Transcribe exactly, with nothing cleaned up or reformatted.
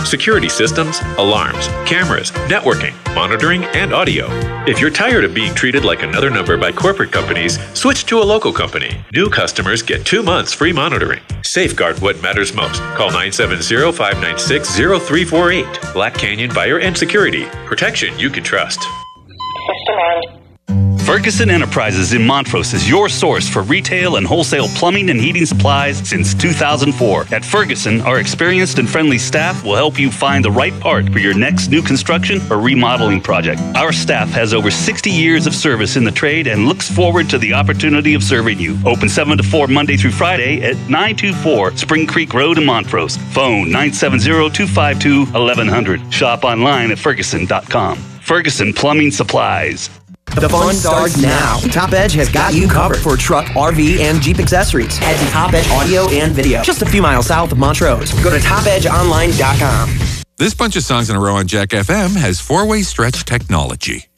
security systems, alarms, cameras, networking, monitoring, and audio. If you're tired of being treated like another number by corporate companies, switch to a local company. New customers get two months free monitoring. Safeguard what matters most. Call nine seven zero, five nine six, zero three four eight. Black Canyon Fire and Security. Protection you can trust. System on. Ferguson Enterprises in Montrose is your source for retail and wholesale plumbing and heating supplies since two thousand four. At Ferguson, our experienced and friendly staff will help you find the right part for your next new construction or remodeling project. Our staff has over sixty years of service in the trade and looks forward to the opportunity of serving you. Open seven to four Monday through Friday at nine two four Spring Creek Road in Montrose. Phone nine seven zero, two five two, one one zero zero. Shop online at ferguson dot com. Ferguson Plumbing Supplies. The fun starts now. Top Edge has got you covered for truck, R V, and Jeep accessories. Head to Top Edge Audio and Video, just a few miles south of Montrose. Go to top edge online dot com. This bunch of songs in a row on Jack F M has four-way stretch technology.